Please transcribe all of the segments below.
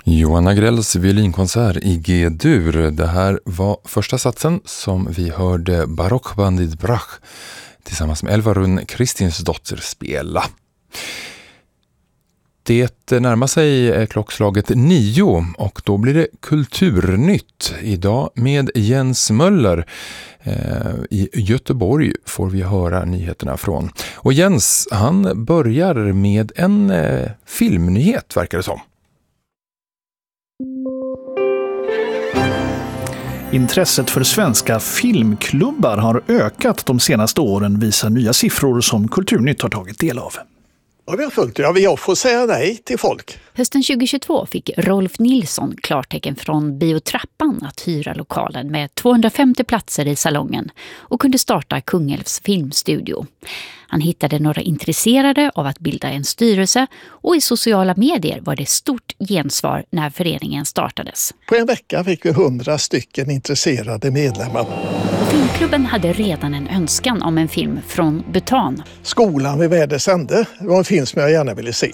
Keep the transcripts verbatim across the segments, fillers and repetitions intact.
Johan Agrells violinkonsert i G-dur. Det här var första satsen som vi hörde Barockbandit Brach tillsammans med Elvarun Kristinsdotter spela. Det närmar sig klockslaget nio och då blir det Kulturnytt. Idag med Jens Möller. I Göteborg får vi höra nyheterna från. Och Jens, han börjar med en filmnyhet, verkar det som. Intresset för svenska filmklubbar har ökat de senaste åren, visar nya siffror som Kulturnytt har tagit del av. Ja, vi har följt det. Ja, jag får säga nej till folk. Hösten tjugohundratjugotvå fick Rolf Nilsson klartecken från Biotrappan att hyra lokalen med tvåhundrafemtio platser i salongen och kunde starta Kungälvs filmstudio. Han hittade några intresserade av att bilda en styrelse och i sociala medier var det stort gensvar när föreningen startades. På en vecka fick vi hundra stycken intresserade medlemmar. Och filmklubben hade redan en önskan om en film från Bhutan. Skolan vid Vädersände var en film som jag gärna ville se.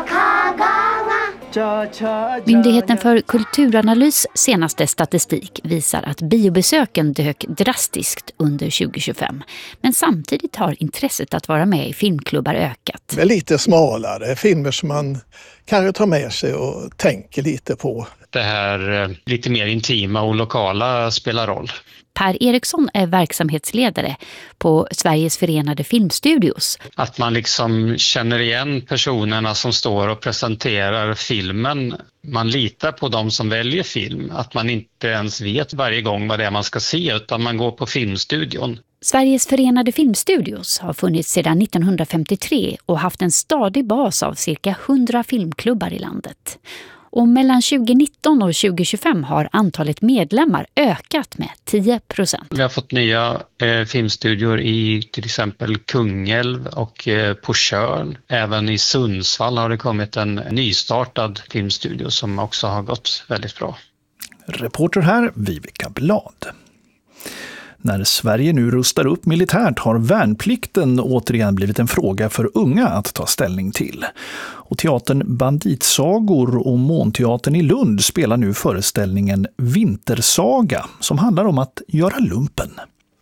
Myndigheten för kulturanalys senaste statistik visar att biobesöken dök drastiskt under tjugohundratjugofem. Men samtidigt har intresset att vara med i filmklubbar ökat. Det är lite smalare filmer som man kanske tar med sig och tänker lite på. Det här lite mer intima och lokala spelar roll. Per Eriksson är verksamhetsledare på Sveriges förenade filmstudios. Att man liksom känner igen personerna som står och presenterar filmen. Man litar på dem som väljer film. Att man inte ens vet varje gång vad det är man ska se, utan man går på filmstudion. Sveriges förenade filmstudios har funnits sedan nittonhundrafemtiotre och haft en stadig bas av cirka hundra filmklubbar i landet. Och mellan tjugonitton och tjugotjugofem har antalet medlemmar ökat med tio procent. Vi har fått nya eh, filmstudior i till exempel Kungälv och eh, på Tjörn. Även i Sundsvall har det kommit en nystartad filmstudio som också har gått väldigt bra. Reporter här, Vivica Blad. När Sverige nu rustar upp militärt har värnplikten återigen blivit en fråga för unga att ta ställning till. Och teatern Banditsagor och Månteatern i Lund spelar nu föreställningen Vintersaga som handlar om att göra lumpen.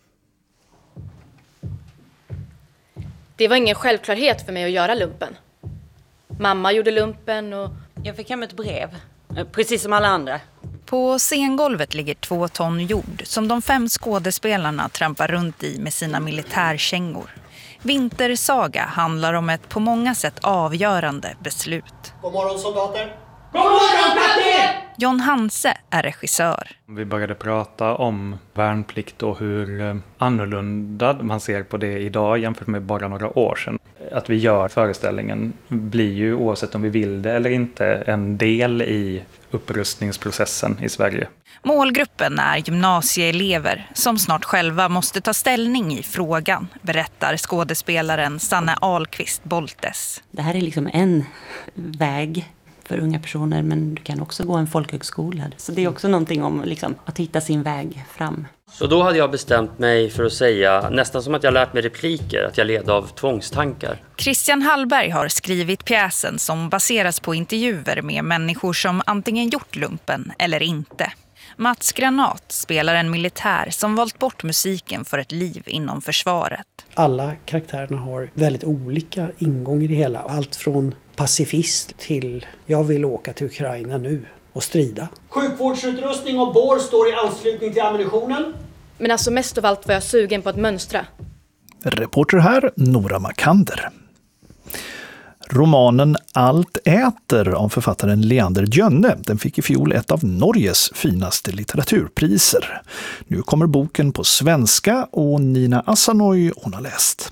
Det var ingen självklarhet för mig att göra lumpen. Mamma gjorde lumpen och... Jag fick hem ett brev, precis som alla andra. På scengolvet ligger två ton jord som de fem skådespelarna trampar runt i med sina militärkängor. Vintersaga handlar om ett på många sätt avgörande beslut. God morgon soldater! God morgon kapten! John Hanse är regissör. Vi började prata om värnplikt och hur annorlunda man ser på det idag jämfört med bara några år sedan. Att vi gör föreställningen blir ju, oavsett om vi vill det eller inte, en del i upprustningsprocessen i Sverige. Målgruppen är gymnasieelever som snart själva måste ta ställning i frågan, berättar skådespelaren Sanne Ahlqvist Boltes. Det här är liksom en väg för unga personer, men du kan också gå en folkhögskola. Så det är också någonting om liksom, att hitta sin väg fram. Så då hade jag bestämt mig för att säga, nästan som att jag lärt mig repliker, att jag led av tvångstankar. Christian Hallberg har skrivit pjäsen som baseras på intervjuer med människor som antingen gjort lumpen eller inte. Mats Granat spelar en militär som valt bort musiken för ett liv inom försvaret. Alla karaktärerna har väldigt olika ingångar i det hela. Allt från pacifist till jag vill åka till Ukraina nu och strida. Sjukvårdsutrustning och bår står i anslutning till ammunitionen. Men alltså mest av allt var jag sugen på att mönstra. Reporter här, Nora Makander. Romanen Allt äter av författaren Leander Djönne, den fick i fjol ett av Norges finaste litteraturpriser. Nu kommer boken på svenska och Nina Asanoy hon har läst.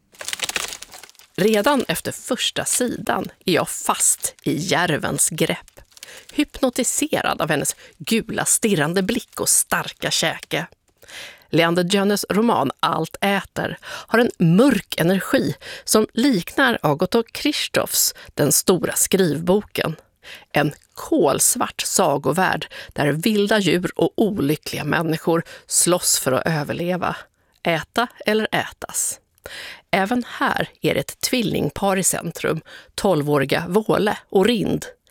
Redan efter första sidan är jag fast i järvens grepp. Hypnotiserad av hennes gula stirrande blick och starka käke. Leander Djönnes roman Allt äter har en mörk energi som liknar Agatha Christophs Den stora skrivboken. En kolsvart sagovärld där vilda djur och olyckliga människor slåss för att överleva, äta eller ätas. Även här är det ett tvillingpar i centrum, tolvåriga Våle och Rind.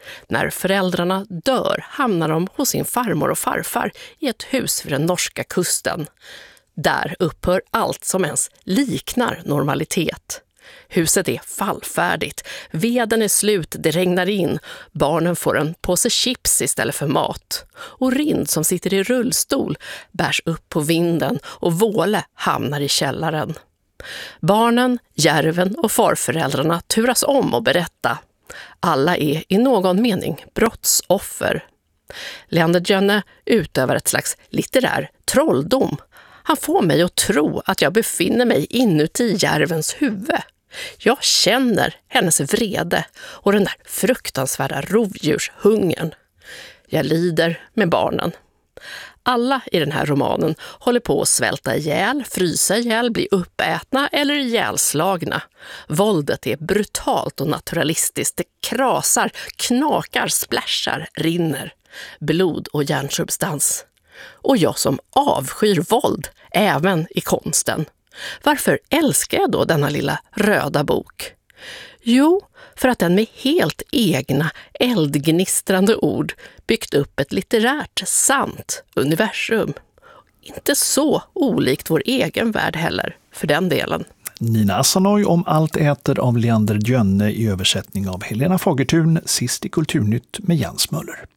När föräldrarna dör hamnar de hos sin farmor och farfar i ett hus vid den norska kusten. Där upphör allt som ens liknar normalitet. Huset är fallfärdigt, veden är slut, det regnar in, barnen får en påse chips istället för mat. Och Rind som sitter i rullstol bärs upp på vinden och Våle hamnar i källaren. Barnen, järven och farföräldrarna turas om att berätta. Alla är i någon mening brottsoffer. Leander Jönne utövar ett slags litterär trolldom. Han får mig att tro att jag befinner mig inuti järvens huvud. Jag känner hennes vrede och den där fruktansvärda rovdjurshungern. Jag lider med barnen. Alla i den här romanen håller på att svälta ihjäl, frysa ihjäl, bli uppätna eller ihjälslagna. Våldet är brutalt och naturalistiskt. Det krasar, knakar, splashar, rinner. Blod och hjärnsubstans. Och jag som avskyr våld, även i konsten. Varför älskar jag då denna lilla röda bok? Jo, för att den med helt egna, eldgnistrande ord byggt upp ett litterärt, sant universum. Inte så olikt vår egen värld heller, för den delen. Nina Asanoy om Allt äter av Leander Jönne i översättning av Helena Fagertun, sist i Kulturnytt med Jens Möller.